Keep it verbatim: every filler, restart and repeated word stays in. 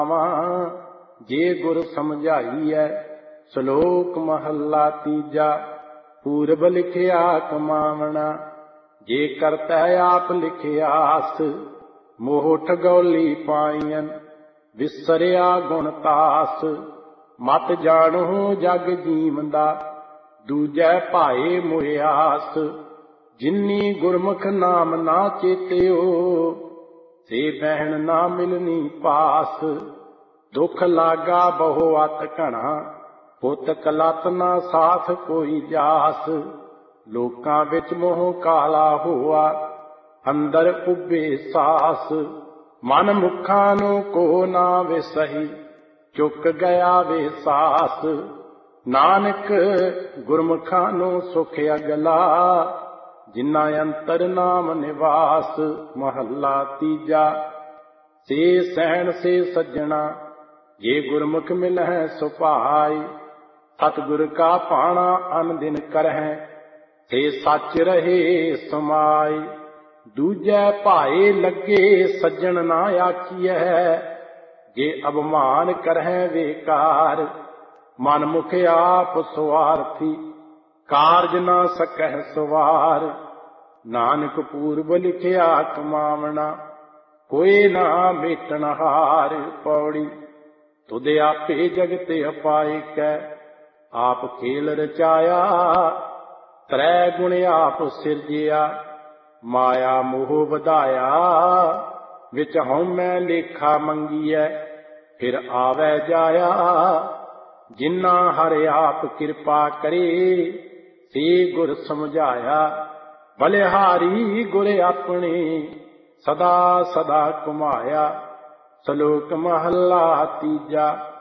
जे गुर समझाईऐ। श्लोक महला तीजा। पूरब लिखिया कमावना, जे करतै आप लिखियास। मोह ठगौली पाईयन, विसरिया गुण तास। मत जाणो जग जीवंदा, दूजै भाए मोहियास। जिन्नी गुरमुख नाम ना चेतियो, से बहन ना मिलनी पास। दुख लागा बहु अत घना, पुत कलत ना साथ कोई जास। लोकां विच मोह काला होआ, अंदर उबे सास। मन मुखां नूं को ना विसही, चुक गया वे सास। नानक गुरमुखां नूं सुख अगला, जिन्ना अंतर नाम निवास। महला तीजा। से सैन से सज्जणा, जे गुरमुख मिलਹਿ सुभाई। सतगुर का पाना अन दिन करਹਿ, से सच रहे समाई। दूजै भाए लगे सज्जन ना आखिਐ, जे अभिमान करਹਿ बेकार। मन मुख आप स्वार्थी, कारज ना सकਹਿ सवार। नानक पूरब लिखिया कमावना, कोई ना मेटन हार। पौड़ी। तुद आपे जगत अपाए कै, आप खेल रचाया। त्रै गुण आप सिरजिया, माया मोह ਵਧਾਇਆ। विच हउमੈ लेखा मंगीਐ, फिर आवै जाया। जिन्ना हर आप कृपा करे, से गुर समझाया। बलिहारी गुर अपने, सदा सदा घुमाया। श्लोक महला तीजा।